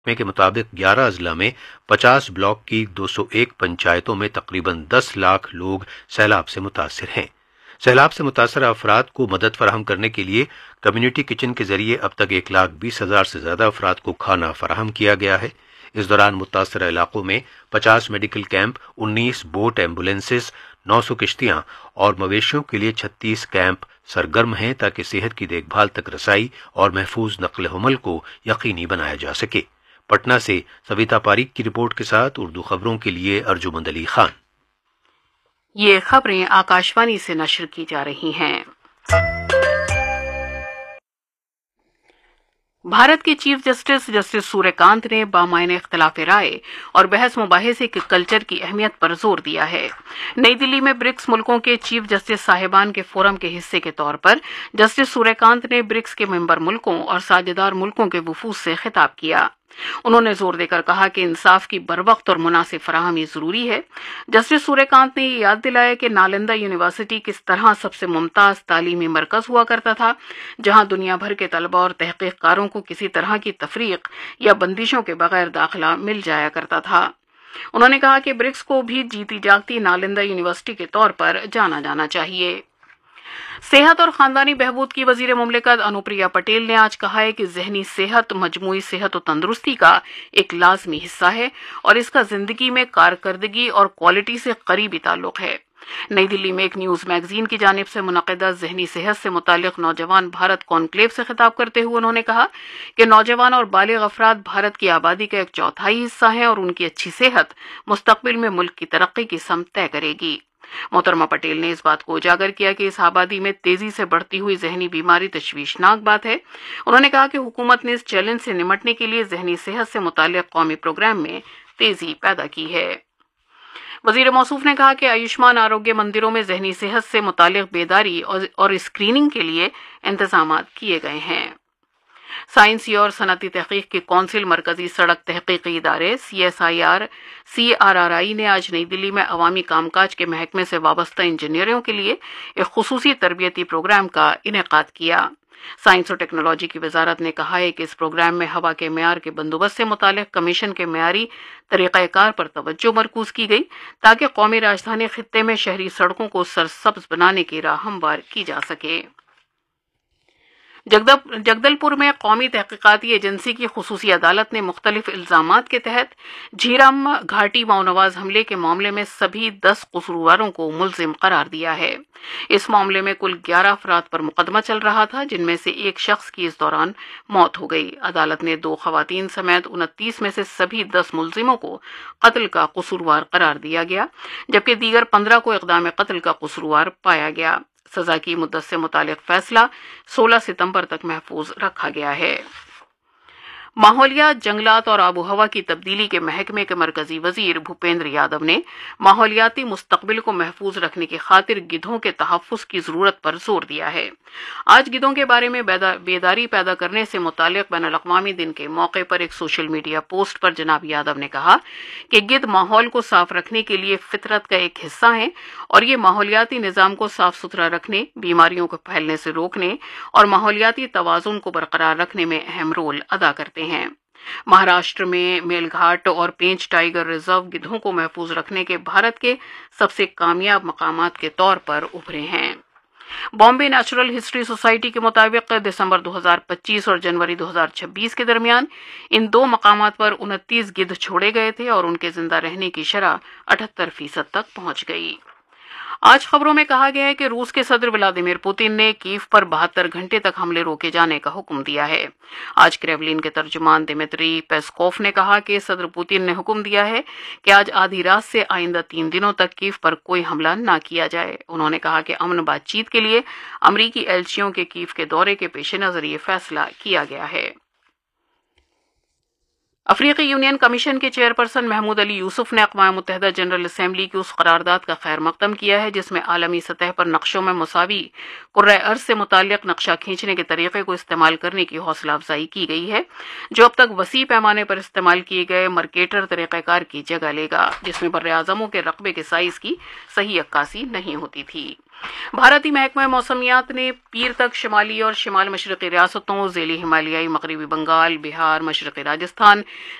محکمے کے مطابق 11 اضلاع میں 50 بلاک کی 201 پنچایتوں میں تقریباً 10 لاکھ لوگ سیلاب سے متاثر ہیں۔ سیلاب سے متاثرہ افراد کو مدد فراہم کرنے کے لیے کمیونٹی کچن کے ذریعے اب تک 1,20,000 سے زیادہ افراد کو کھانا فراہم کیا گیا ہے۔ اس دوران متاثرہ علاقوں میں 50 میڈیکل کیمپ، 19 بوٹ ایمبولینسز، 900 کشتیاں اور مویشیوں کے لیے 36 کیمپ سرگرم ہیں تاکہ صحت کی دیکھ بھال تک رسائی اور محفوظ نقل و حمل کو یقینی بنایا جا سکے۔ پٹنہ سے سویتا پاریک کی رپورٹ کے ساتھ اردو خبروں کے لیے ارجمند علی خان۔ یہ خبریں آکاشوانی سے نشر کی جا رہی ہیں۔ بھارت کے چیف جسٹس سوریہ کانت نے بامعنی اختلاف رائے اور بحث مباحثے کے کلچر کی اہمیت پر زور دیا ہے۔ نئی دلی میں برکس ملکوں کے چیف جسٹس صاحبان کے فورم کے حصے کے طور پر جسٹس سوریہ کانت نے برکس کے ممبر ملکوں اور ساجھیدار ملکوں کے وفود سے خطاب کیا۔ انہوں نے زور دے کر کہا کہ انصاف کی بروقت اور مناسب فراہمی ضروری ہے۔ جسٹس سوریہ کانت نے یہ یاد دلایا کہ نالندہ یونیورسٹی کس طرح سب سے ممتاز تعلیمی مرکز ہوا کرتا تھا، جہاں دنیا بھر کے طلباء اور تحقیق کاروں کو کسی طرح کی تفریق یا بندشوں کے بغیر داخلہ مل جایا کرتا تھا۔ انہوں نے کہا کہ برکس کو بھی جیتی جاگتی نالندہ یونیورسٹی کے طور پر جانا جانا چاہیے۔ صحت اور خاندانی بہبود کی وزیر مملکت انوپریا پٹیل نے آج کہا ہے کہ ذہنی صحت مجموعی صحت و تندرستی کا ایک لازمی حصہ ہے اور اس کا زندگی میں کارکردگی اور کوالٹی سے قریبی تعلق ہے۔ نئی دلی میں ایک نیوز میگزین کی جانب سے منعقدہ ذہنی صحت سے متعلق نوجوان بھارت کانکلیو سے خطاب کرتے ہوئے انہوں نے کہا کہ نوجوان اور بالغ افراد بھارت کی آبادی کا ایک چوتھائی حصہ ہیں اور ان کی اچھی صحت مستقبل میں ملک کی ترقی کی سمت طے کرے گی۔ محترمہ پٹیل نے اس بات کو اجاگر کیا کہ اس آبادی میں تیزی سے بڑھتی ہوئی ذہنی بیماری تشویشناک بات ہے۔ انہوں نے کہا کہ حکومت نے اس چیلنج سے نمٹنے کے لیے ذہنی صحت سے متعلق قومی پروگرام میں تیزی پیدا کی ہے۔ وزیر موصوف نے کہا کہ آیوشمان آروگیہ مندروں میں ذہنی صحت سے متعلق بیداری اور اسکریننگ کے لیے انتظامات کیے گئے ہیں۔ سائنسی اور صنعتی تحقیق کی کونسل مرکزی سڑک تحقیقی ادارے CSIR نے آج نئی دلی میں عوامی کام کاج کے محکمے سے وابستہ انجینئروں کے لیے ایک خصوصی تربیتی پروگرام کا انعقاد کیا۔ سائنس اور ٹیکنالوجی کی وزارت نے کہا ہے کہ اس پروگرام میں ہوا کے معیار کے بندوبست سے متعلق کمیشن کے معیاری طریقہ کار پر توجہ مرکوز کی گئی تاکہ قومی راجدھانی خطے میں شہری سڑکوں کو سرسبز بنانے کی راہ ہموار کی جا سکے۔ جگدل پور میں قومی تحقیقاتی ایجنسی کی خصوصی عدالت نے مختلف الزامات کے تحت جھیرم گھاٹی ماؤنواز حملے کے معاملے میں سبھی 10 قصورواروں کو ملزم قرار دیا ہے۔ اس معاملے میں کل 11 افراد پر مقدمہ چل رہا تھا، جن میں سے ایک شخص کی اس دوران موت ہو گئی۔ عدالت نے 2 خواتین سمیت 29 میں سے سبھی 10 ملزموں کو قتل کا قصوروار قرار دیا گیا، جبکہ دیگر 15 کو اقدام قتل کا قصوروار پایا گیا۔ سزا کی مدت سے متعلق فیصلہ 16 ستمبر تک محفوظ رکھا گیا ہے۔ ماحولیات، جنگلات اور آب و ہوا کی تبدیلی کے محکمے کے مرکزی وزیر بھوپیندر یادو نے ماحولیاتی مستقبل کو محفوظ رکھنے کی خاطر گدھوں کے تحفظ کی ضرورت پر زور دیا ہے۔ آج گدھوں کے بارے میں بیداری پیدا کرنے سے متعلق بین الاقوامی دن کے موقع پر ایک سوشل میڈیا پوسٹ پر جناب یادو نے کہا کہ گدھ ماحول کو صاف رکھنے کے لیے فطرت کا ایک حصہ ہیں اور یہ ماحولیاتی نظام کو صاف ستھرا رکھنے، بیماریوں کو پھیلنے سے روکنے اور ماحولیاتی توازن کو برقرار رکھنے میں اہم رول ادا کرتے ہیں۔ مہاراشٹر میں میل گھاٹ اور پینچ ٹائیگر ریزرو گدھوں کو محفوظ رکھنے کے بھارت کے سب سے کامیاب مقامات کے طور پر ابھرے ہیں۔ بامبے نیچرل ہسٹری سوسائٹی کے مطابق دسمبر 2025 اور جنوری 2026 کے درمیان ان 2 مقامات پر 29 گدھ چھوڑے گئے تھے اور ان کے زندہ رہنے کی شرح 78% تک پہنچ گئی۔ آج خبروں میں کہا گیا ہے کہ روس کے صدر ولادیمیر پوتن نے کیف پر 72 گھنٹے تک حملے روکے جانے کا حکم دیا ہے۔ آج کریملن کے ترجمان دمیتری پیسکوف نے کہا کہ صدر پوتن نے حکم دیا ہے کہ آج آدھی رات سے آئندہ 3 دنوں تک کیف پر کوئی حملہ نہ کیا جائے۔ انہوں نے کہا کہ امن بات چیت کے لیے امریکی ایلچیوں کے کیف کے دورے کے پیش نظر یہ فیصلہ کیا گیا ہے۔ افریقی یونین کمیشن کے چیئرپرسن محمود علی یوسف نے اقوام متحدہ جنرل اسمبلی کی اس قرارداد کا خیر مقدم کیا ہے جس میں عالمی سطح پر نقشوں میں مساوی کرۂ ارض سے متعلق نقشہ کھینچنے کے طریقے کو استعمال کرنے کی حوصلہ افزائی کی گئی ہے، جو اب تک وسیع پیمانے پر استعمال کیے گئے مرکیٹر طریقہ کار کی جگہ لے گا، جس میں بر اعظموں کے رقبے کے سائز کی صحیح عکاسی نہیں ہوتی تھی۔ بھارتی محکمہ موسمیات نے پیر تک شمالی اور شمال مشرقی ریاستوں، ذیلی ہمالیائی مغربی بنگال، بہار، مشرقی راجستھان،